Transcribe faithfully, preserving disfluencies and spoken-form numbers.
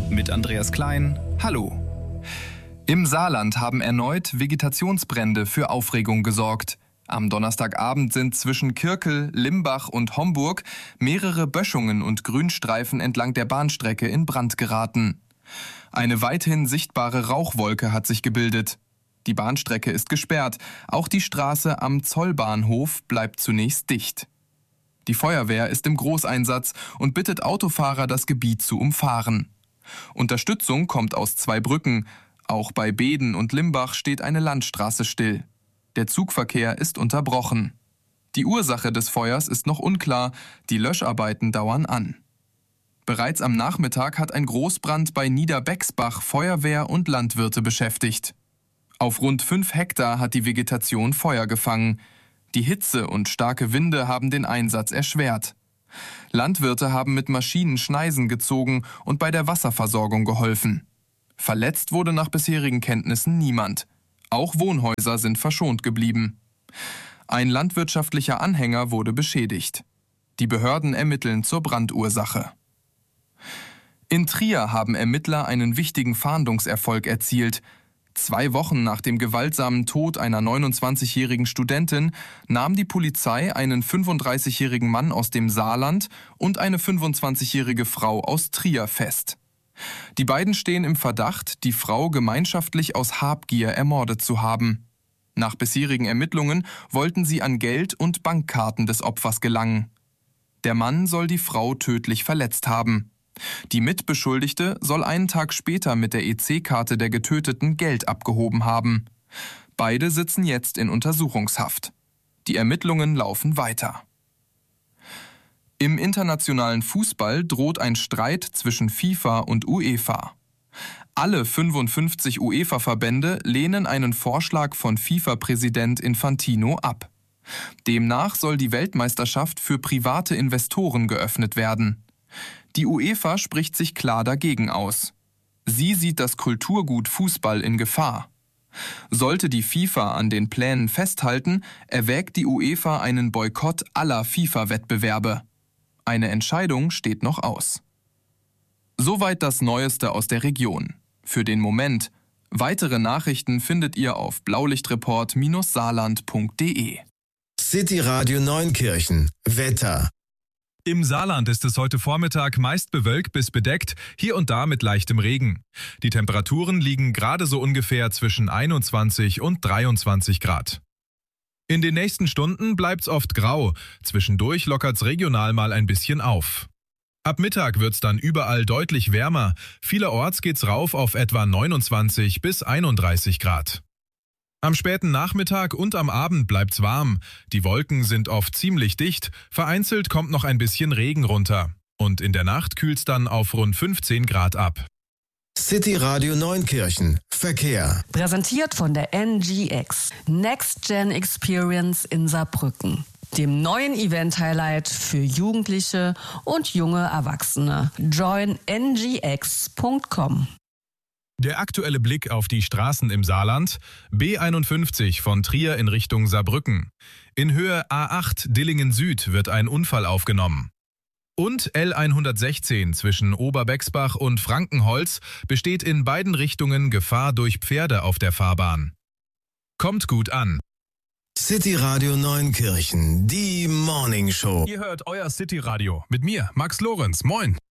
mit Andreas Klein. Hallo. Im Saarland haben erneut Vegetationsbrände für Aufregung gesorgt. Am Donnerstagabend sind zwischen Kirkel, Limbach und Homburg mehrere Böschungen und Grünstreifen entlang der Bahnstrecke in Brand geraten. Eine weithin sichtbare Rauchwolke hat sich gebildet. Die Bahnstrecke ist gesperrt. Auch die Straße am Zollbahnhof bleibt zunächst dicht. Die Feuerwehr ist im Großeinsatz und bittet Autofahrer, das Gebiet zu umfahren. Unterstützung kommt aus zwei Brücken. Auch bei Beeden und Limbach steht eine Landstraße still. Der Zugverkehr ist unterbrochen. Die Ursache des Feuers ist noch unklar. Die Löscharbeiten dauern an. Bereits am Nachmittag hat ein Großbrand bei Niederbexbach Feuerwehr und Landwirte beschäftigt. Auf rund fünf Hektar hat die Vegetation Feuer gefangen. Die Hitze und starke Winde haben den Einsatz erschwert. Landwirte haben mit Maschinen Schneisen gezogen und bei der Wasserversorgung geholfen. Verletzt wurde nach bisherigen Kenntnissen niemand. Auch Wohnhäuser sind verschont geblieben. Ein landwirtschaftlicher Anhänger wurde beschädigt. Die Behörden ermitteln zur Brandursache. In Trier haben Ermittler einen wichtigen Fahndungserfolg erzielt. Zwei Wochen nach dem gewaltsamen Tod einer neunundzwanzigjährigen Studentin nahm die Polizei einen fünfunddreißigjährigen Mann aus dem Saarland und eine fünfundzwanzigjährige Frau aus Trier fest. Die beiden stehen im Verdacht, die Frau gemeinschaftlich aus Habgier ermordet zu haben. Nach bisherigen Ermittlungen wollten sie an Geld und Bankkarten des Opfers gelangen. Der Mann soll die Frau tödlich verletzt haben. Die Mitbeschuldigte soll einen Tag später mit der E C-Karte der Getöteten Geld abgehoben haben. Beide sitzen jetzt in Untersuchungshaft. Die Ermittlungen laufen weiter. Im internationalen Fußball droht ein Streit zwischen FIFA und UEFA. Alle fünfundfünfzig UEFA-Verbände lehnen einen Vorschlag von FIFA-Präsident Infantino ab. Demnach soll die Weltmeisterschaft für private Investoren geöffnet werden. Die UEFA spricht sich klar dagegen aus. Sie sieht das Kulturgut Fußball in Gefahr. Sollte die FIFA an den Plänen festhalten, erwägt die UEFA einen Boykott aller FIFA-Wettbewerbe. Eine Entscheidung steht noch aus. Soweit das Neueste aus der Region. Für den Moment. Weitere Nachrichten findet ihr auf blaulichtreport Bindestrich saarland punkt de. City Radio Neunkirchen. Wetter. Im Saarland ist es heute Vormittag meist bewölkt bis bedeckt, hier und da mit leichtem Regen. Die Temperaturen liegen gerade so ungefähr zwischen einundzwanzig und dreiundzwanzig Grad. In den nächsten Stunden bleibt's oft grau, zwischendurch lockert's regional mal ein bisschen auf. Ab Mittag wird's dann überall deutlich wärmer, vielerorts geht's rauf auf etwa neunundzwanzig bis einunddreißig Grad. Am späten Nachmittag und am Abend bleibt's warm. Die Wolken sind oft ziemlich dicht, vereinzelt kommt noch ein bisschen Regen runter. Und in der Nacht kühlt's dann auf rund fünfzehn Grad ab. City Radio Neunkirchen. Verkehr. Präsentiert von der N G X. Next Gen Experience in Saarbrücken. Dem neuen Event-Highlight für Jugendliche und junge Erwachsene. join n g x punkt com. Der aktuelle Blick auf die Straßen im Saarland. B einundfünfzig von Trier in Richtung Saarbrücken. In Höhe A acht Dillingen Süd wird ein Unfall aufgenommen. Und L hundertsechzehn zwischen Oberbexbach und Frankenholz besteht in beiden Richtungen Gefahr durch Pferde auf der Fahrbahn. Kommt gut an. City Radio Neunkirchen, die Morning Show. Ihr hört euer City Radio mit mir, Max Lorenz. Moin.